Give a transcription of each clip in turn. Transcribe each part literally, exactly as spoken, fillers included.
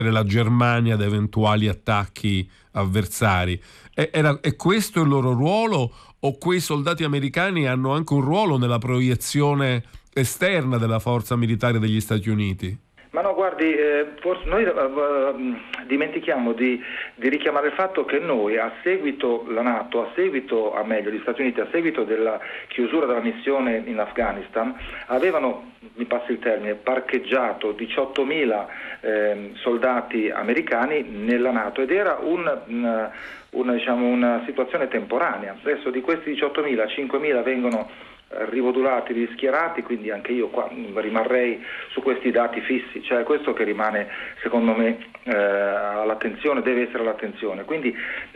la Germania da eventuali attacchi avversari. E, era, è questo il loro ruolo, o quei soldati americani hanno anche un ruolo nella proiezione esterna della forza militare degli Stati Uniti? Ma no, guardi, eh, forse noi uh, dimentichiamo di, di richiamare il fatto che noi, a seguito, la NATO, a seguito, a meglio, gli Stati Uniti, a seguito della chiusura della missione in Afghanistan, avevano, mi passi il termine, parcheggiato diciottomila eh, soldati americani nella NATO, ed era un... un Una, diciamo, una situazione temporanea. Adesso di questi diciottomila, cinquemila vengono rimodulati, rischierati, quindi anche io qua rimarrei su questi dati fissi, cioè questo che rimane secondo me eh, all'attenzione, deve essere all'attenzione, quindi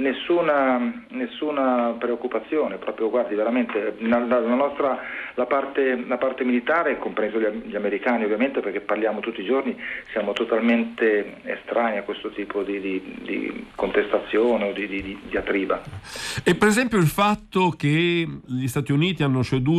nessuna, nessuna preoccupazione, proprio guardi veramente la, la nostra la parte, la parte militare, compreso gli, gli americani ovviamente, perché parliamo tutti i giorni, siamo totalmente estranei a questo tipo di, di, di contestazione o di, di, di diatriba. E per esempio il fatto che gli Stati Uniti hanno ceduto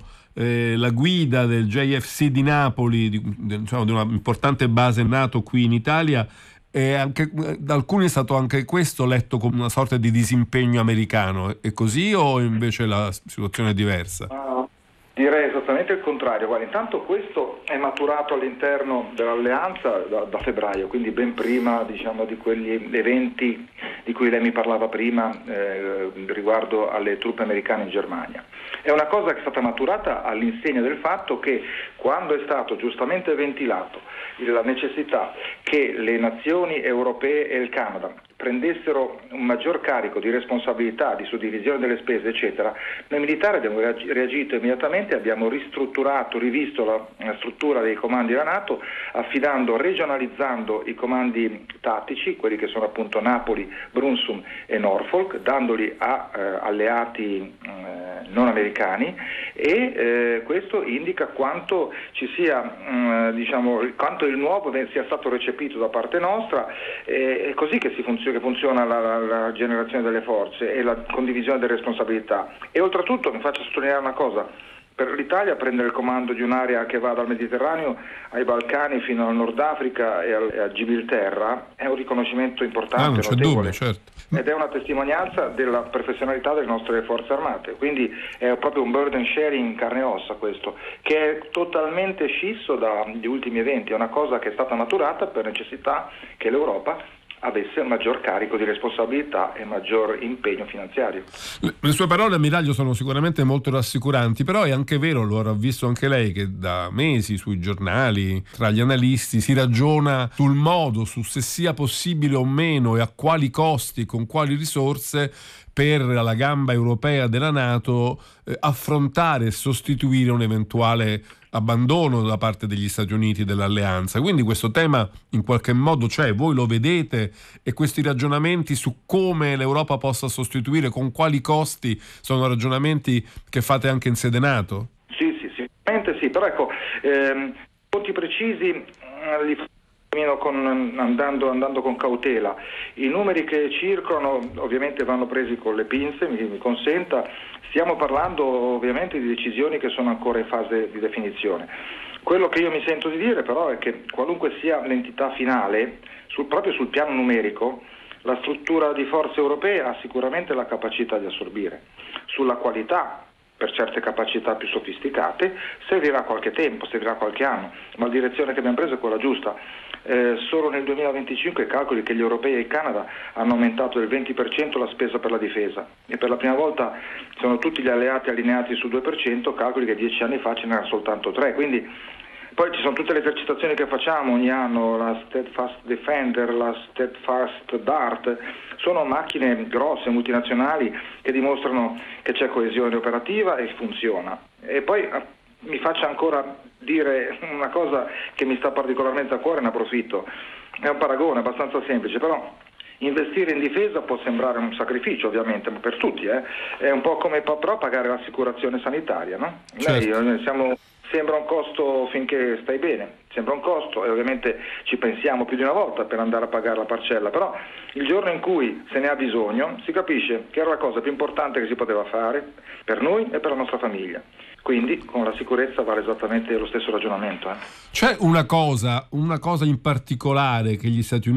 eh, la guida del J F C di Napoli, di, diciamo, di una importante base NATO qui in Italia, e anche da alcuni è stato anche questo letto come una sorta di disimpegno americano. È così o invece la situazione è diversa? Ah, direi esattamente il contrario. Guarda, intanto questo è maturato all'interno dell'alleanza da, da febbraio, quindi ben prima, diciamo, di quegli eventi di cui lei mi parlava prima eh, riguardo alle truppe americane in Germania. È una cosa che è stata maturata all'insegna del fatto che quando è stato giustamente ventilato la necessità che le nazioni europee e il Canada prendessero un maggior carico di responsabilità, di suddivisione delle spese, eccetera, noi militari abbiamo reagito immediatamente, abbiamo ristrutturato, rivisto la, la struttura dei comandi della NATO, affidando, regionalizzando i comandi tattici, quelli che sono appunto Napoli, Brunsum e Norfolk, dandoli a eh, alleati eh, non americani, e eh, questo indica quanto ci sia, mh, diciamo, quanto il nuovo sia stato recepito da parte nostra. Eh, è così che si funziona, che funziona la, la, la generazione delle forze e la condivisione delle responsabilità. E oltretutto mi faccio sottolineare una cosa: per l'Italia prendere il comando di un'area che va dal Mediterraneo ai Balcani fino al Nord Africa e, al, e a Gibilterra è un riconoscimento importante, ah, non c'è notevole, dubbio, certo. Ed è una testimonianza della professionalità delle nostre forze armate, quindi è proprio un burden sharing in carne e ossa questo, che è totalmente scisso dagli ultimi eventi, è una cosa che è stata maturata per necessità che l'Europa avesse un maggior carico di responsabilità e maggior impegno finanziario. Le sue parole, ammiraglio, sono sicuramente molto rassicuranti, però è anche vero, lo avrà visto anche lei, che da mesi sui giornali, tra gli analisti, si ragiona sul modo, su se sia possibile o meno e a quali costi, con quali risorse, per la gamba europea della NATO eh, affrontare e sostituire un eventuale abbandono da parte degli Stati Uniti dell'alleanza. Quindi questo tema in qualche modo c'è, voi lo vedete, e questi ragionamenti su come l'Europa possa sostituire, con quali costi, sono ragionamenti che fate anche in sede NATO? Sì, sì, sicuramente sì, però ecco, ehm, punti precisi eh, li Con, andando, andando con cautela. I numeri che circolano ovviamente vanno presi con le pinze, mi, mi consenta. Stiamo parlando ovviamente di decisioni che sono ancora in fase di definizione. Quello che io mi sento di dire però è che qualunque sia l'entità finale, sul, proprio sul piano numerico, la struttura di forze europee ha sicuramente la capacità di assorbire. Sulla qualità, per certe capacità più sofisticate, servirà qualche tempo, servirà qualche anno, ma la direzione che abbiamo preso è quella giusta. Eh, solo nel duemilaventicinque calcoli che gli europei e il Canada hanno aumentato del venti per cento la spesa per la difesa, e per la prima volta sono tutti gli alleati allineati sul due per cento, calcoli che dieci anni fa ce n'era soltanto tre, quindi poi ci sono tutte le esercitazioni che facciamo ogni anno, la Steadfast Defender, la Steadfast Dart, sono macchine grosse, multinazionali, che dimostrano che c'è coesione operativa e funziona. E poi mi faccia ancora dire una cosa che mi sta particolarmente a cuore, ne approfitto. È un paragone abbastanza semplice, però investire in difesa può sembrare un sacrificio, ovviamente, per tutti, eh? È un po' come però pagare l'assicurazione sanitaria, no? Certo. Noi siamo... Sembra un costo finché stai bene, sembra un costo, e ovviamente ci pensiamo più di una volta per andare a pagare la parcella, però il giorno in cui se ne ha bisogno si capisce che era la cosa più importante che si poteva fare per noi e per la nostra famiglia. Quindi con la sicurezza vale esattamente lo stesso ragionamento. Eh. C'è una cosa, una cosa in particolare che gli Stati Uniti